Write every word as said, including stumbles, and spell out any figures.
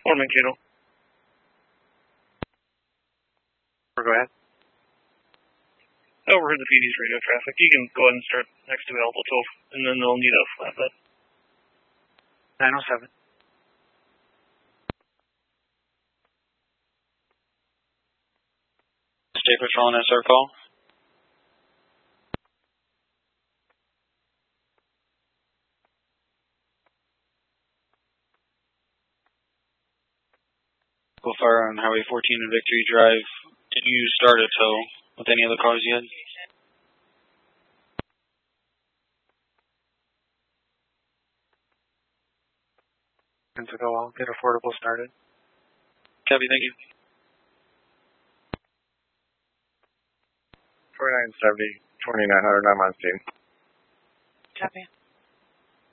One Mankato. Go ahead. Overheard the P D's radio traffic. You can go ahead and start next to Alpha twelve, and then they'll need a flatbed. nine oh seven. State Patrol and S R call. Go fire on Highway fourteen and Victory Drive. Did you start a tow with any other cars yet? And to go, I'll get affordable started. Copy, thank you. forty-nine seventy, twenty-nine hundred, I'm on scene. Copy.